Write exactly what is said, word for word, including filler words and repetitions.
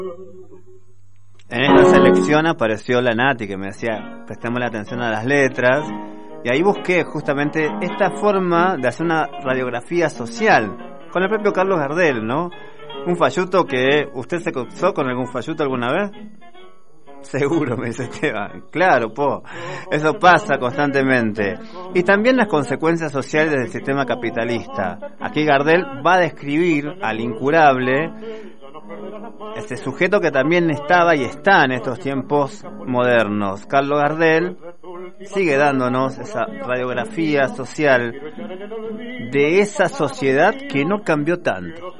En esta selección apareció la Nati, que me decía, prestemos la atención a las letras, y ahí busqué justamente esta forma de hacer una radiografía social, con el propio Carlos Gardel, ¿no? Un falluto que... ¿Usted se cruzó con algún falluto alguna vez? Seguro, me dice Esteban. Claro, po. Eso pasa constantemente. Y también las consecuencias sociales del sistema capitalista. Aquí Gardel va a describir al incurable, este sujeto que también estaba y está en estos tiempos modernos. Carlos Gardel sigue dándonos esa radiografía social de esa sociedad que no cambió tanto.